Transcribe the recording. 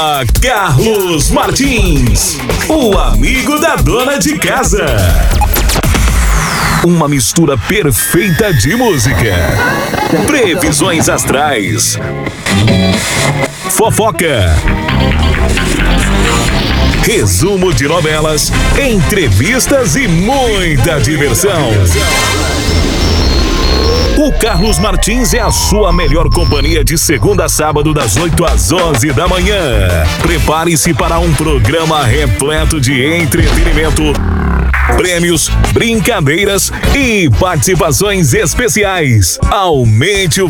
Carlos Martins, o amigo da dona de casa. Uma mistura perfeita de música, previsões astrais, fofoca, resumo de novelas, entrevistas e muita diversão. O Carlos Martins é a sua melhor companhia de segunda a sábado, das 8 às 11 da manhã. Prepare-se para um programa repleto de entretenimento, prêmios, brincadeiras e participações especiais. Aumente o